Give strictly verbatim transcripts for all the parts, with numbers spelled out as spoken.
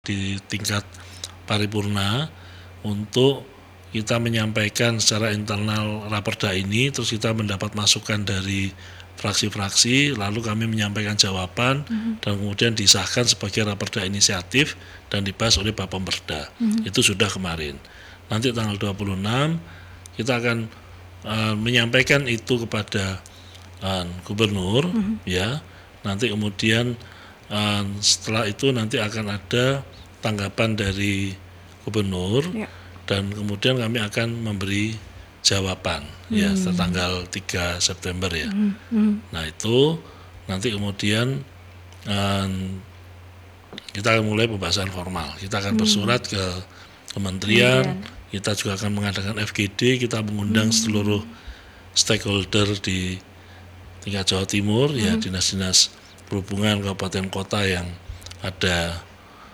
di tingkat paripurna untuk kita menyampaikan secara internal Raperda ini, terus kita mendapat masukan dari fraksi-fraksi, lalu kami menyampaikan jawaban mm-hmm. dan kemudian disahkan sebagai Raperda inisiatif dan dibahas oleh Bapemperda. Mm-hmm. Itu sudah kemarin. Nanti tanggal dua puluh enam kita akan uh, menyampaikan itu kepada uh, gubernur, mm-hmm. ya. Nanti kemudian uh, setelah itu nanti akan ada tanggapan dari gubernur, ya. Dan kemudian kami akan memberi jawaban, hmm. ya, tanggal tiga September ya. Hmm. Hmm. Nah itu nanti kemudian um, kita akan mulai pembahasan formal. Kita akan hmm. bersurat ke kementerian, hmm. kita juga akan mengadakan F G D, kita mengundang hmm. seluruh stakeholder di tingkat Jawa Timur, hmm. ya, dinas-dinas perhubungan kabupaten kota yang ada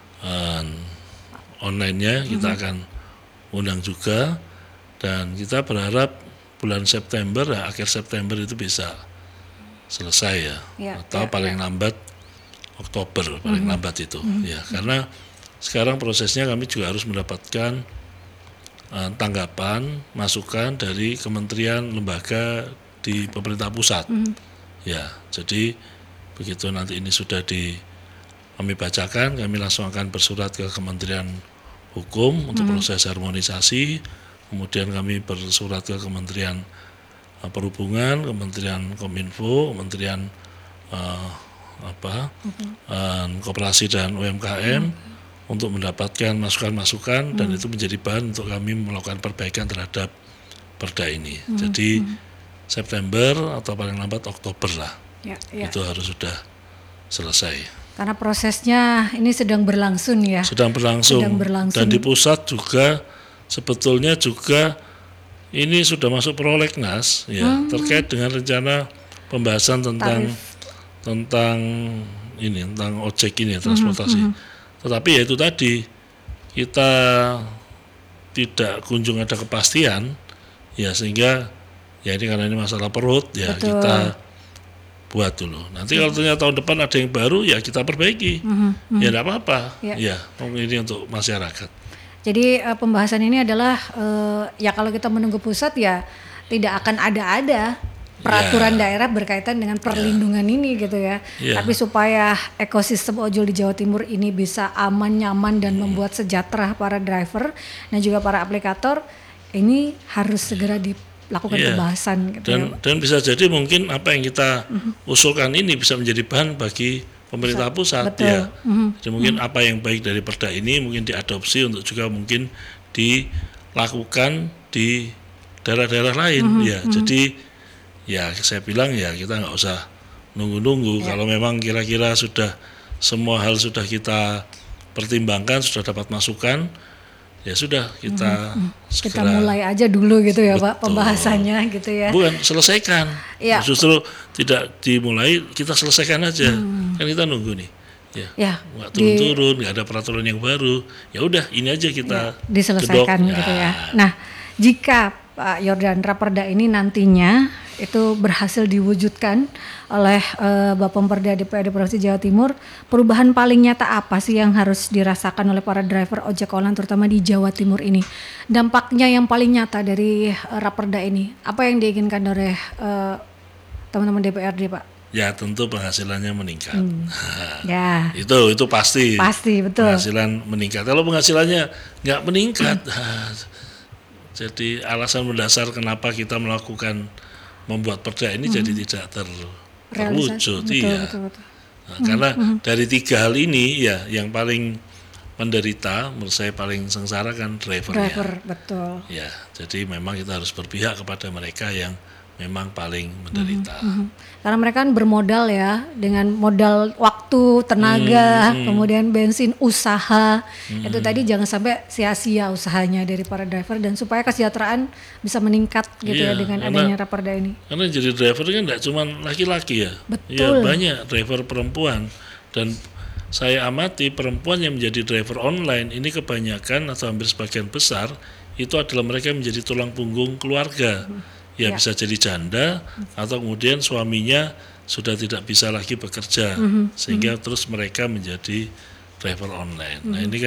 um, online-nya, hmm. kita akan undang juga, dan kita berharap bulan September, ya, akhir September itu bisa selesai ya, ya atau ya, paling ya. lambat Oktober, paling hmm. lambat itu, hmm. ya, karena sekarang prosesnya kami juga harus mendapatkan uh, tanggapan, masukan dari kementerian, lembaga di pemerintah pusat, hmm. ya, jadi begitu nanti ini sudah di kami bacakan, kami langsung akan bersurat ke Kementerian Hukum untuk hmm. proses harmonisasi, kemudian kami bersurat ke Kementerian uh, Perhubungan, Kementerian Kominfo, Kementerian uh, apa, hmm. uh, Koperasi dan U M K M hmm. untuk mendapatkan masukan-masukan, hmm. dan itu menjadi bahan untuk kami melakukan perbaikan terhadap perda ini. Hmm. Jadi hmm. September atau paling lambat Oktober lah, ya, ya. itu harus sudah selesai. Karena prosesnya ini sedang berlangsung ya. Sedang berlangsung. Sedang berlangsung. Dan di pusat juga sebetulnya juga ini sudah masuk prolegnas ya, hmm. terkait dengan rencana pembahasan tentang Tarif. tentang ini tentang ojek ini, transportasi. Hmm, hmm. Tetapi ya itu tadi, kita tidak kunjung ada kepastian ya, sehingga ya ini karena ini masalah perut ya. Betul. Kita buat dulu. Nanti hmm. kalau ternyata tahun depan ada yang baru ya kita perbaiki. Hmm. Hmm. Ya tidak apa-apa. Ya. ya, ini untuk masyarakat. Jadi uh, pembahasan ini adalah uh, ya kalau kita menunggu pusat ya tidak akan ada-ada peraturan ya. daerah berkaitan dengan perlindungan ya. ini gitu ya. ya. Tapi supaya ekosistem ojol di Jawa Timur ini bisa aman, nyaman dan hmm. membuat sejahtera para driver dan juga para aplikator, ini harus segera di lakukan yeah. pembahasan gitu dan ya. dan bisa jadi mungkin apa yang kita mm-hmm. usulkan ini bisa menjadi bahan bagi pemerintah pusat, pusat ya. Mm-hmm. Jadi mungkin mm-hmm. apa yang baik dari perda ini mungkin diadopsi untuk juga mungkin dilakukan di daerah-daerah lain mm-hmm. ya. Mm-hmm. Jadi ya saya bilang ya kita nggak usah nunggu-nunggu yeah. kalau memang kira-kira sudah semua hal sudah kita pertimbangkan, sudah dapat masukan, ya sudah kita hmm, kita mulai aja dulu gitu ya, betul. Pak, pembahasannya gitu ya. Bukan selesaikan, ya. Justru tidak dimulai, kita selesaikan aja. Hmm. Kan kita nunggu nih, ya, ya nggak turun-turun, nggak ada peraturan yang baru. Ya udah, ini aja kita ya, diselesaikan gedok. Gitu ya. Nah, jika Pak Yordan Raperda ini nantinya itu berhasil diwujudkan oleh uh, Bapemperda D P R D Provinsi Jawa Timur, perubahan paling nyata apa sih yang harus dirasakan oleh para driver ojek online terutama di Jawa Timur ini? Dampaknya yang paling nyata dari uh, Raperda ini, apa yang diinginkan oleh uh, teman-teman D P R D, Pak? Ya tentu penghasilannya meningkat. Hmm. ya. Itu itu pasti. Pasti betul. Penghasilan meningkat. Kalau penghasilannya nggak meningkat, jadi alasan mendasar kenapa kita melakukan membuat perda ini hmm. jadi tidak ter, terwujud, betul, iya. Betul, betul. Nah, hmm. Karena hmm. dari tiga hal ini ya yang paling menderita, menurut saya paling sengsara kan drivernya. Driver, betul. Ya, jadi memang kita harus berpihak kepada mereka yang memang paling menderita. Mm-hmm. Karena mereka kan bermodal ya, dengan modal waktu, tenaga, mm-hmm. kemudian bensin, usaha. Mm-hmm. Itu tadi jangan sampai sia-sia usahanya dari para driver dan supaya kesejahteraan bisa meningkat gitu iya, ya dengan karena, adanya Raperda ini. Karena jadi driver kan tidak cuma laki-laki ya. Betul. Ya banyak driver perempuan, dan saya amati perempuan yang menjadi driver online ini kebanyakan atau hampir sebagian besar itu adalah mereka yang menjadi tulang punggung keluarga. Mm-hmm. Ya, ya bisa jadi janda atau kemudian suaminya sudah tidak bisa lagi bekerja, mm-hmm. sehingga mm-hmm. terus mereka menjadi driver online. Nah ini kan